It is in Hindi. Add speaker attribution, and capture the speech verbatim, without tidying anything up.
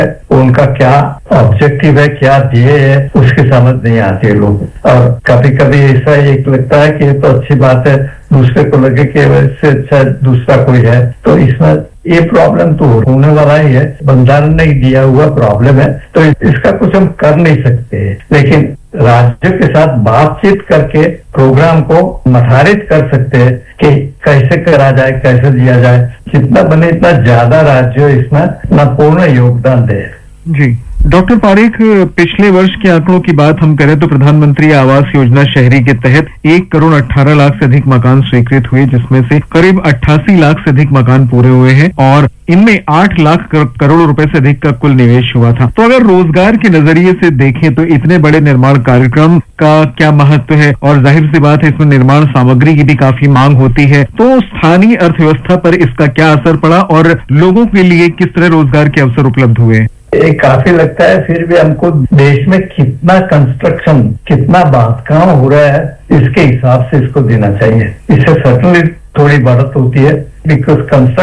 Speaker 1: उनका क्या ऑब्जेक्टिव है, क्या ध्येय है, उसकी समझ नहीं आती है लोग। और कभी कभी ऐसा एक लगता है कि ये तो अच्छी बात है, दूसरे को लगे कि इससे अच्छा दूसरा कोई है। तो इसमें ये प्रॉब्लम तो होने वाला ही है, बंधारण ने दिया हुआ प्रॉब्लम है, तो इसका कुछ हम कर नहीं सकते। लेकिन राज्य के साथ बातचीत करके प्रोग्राम को निर्धारित कर सकते हैं कि कैसे करा जाए, कैसे दिया जाए। जितना बने इतना ज्यादा राज्य इसमें अपना पूर्ण योगदान दे।
Speaker 2: जी डॉक्टर पारेख, पिछले वर्ष के आंकड़ों की बात हम करें तो प्रधानमंत्री आवास योजना शहरी के तहत एक करोड़ अट्ठारह लाख से अधिक मकान स्वीकृत हुए, जिसमें से करीब अट्ठासी लाख से अधिक मकान पूरे हुए हैं और इनमें आठ लाख करोड़ रुपए से अधिक का कुल निवेश हुआ था। तो अगर रोजगार के नजरिए से देखें तो इतने बड़े निर्माण कार्यक्रम का क्या महत्व है, और जाहिर सी बात है इसमें निर्माण सामग्री की भी काफी मांग होती है, तो स्थानीय अर्थव्यवस्था पर इसका क्या असर पड़ा और लोगों के लिए किस तरह रोजगार के अवसर उपलब्ध हुए?
Speaker 1: ये काफी लगता है फिर भी हमको देश में कितना कंस्ट्रक्शन, कितना बांधकाम हो रहा है, इसके हिसाब से इसको देना चाहिए। इससे सर्टनली थोड़ी बढ़त होती है, बिकॉज कंस्ट्रक्शन